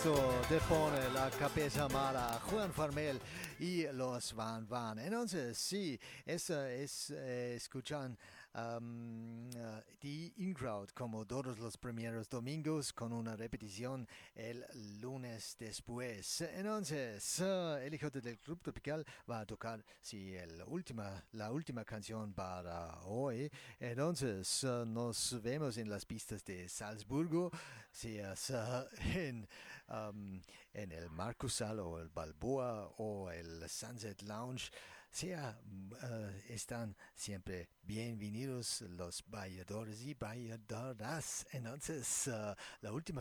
esto te pone la cabeza mala. Juan Farmel y los Van Van. Entonces, sí, escuchan The In-Crowd como todos los primeros domingos con una repetición el lunes después. Entonces, el hijo del Club Tropical va a tocar, sí, la última canción para hoy. Entonces, nos vemos en las pistas de Salzburgo, si es en el Marcusal o el Balboa o el Sunset Lounge, están siempre bienvenidos los bailadores y bailadoras. Entonces, la última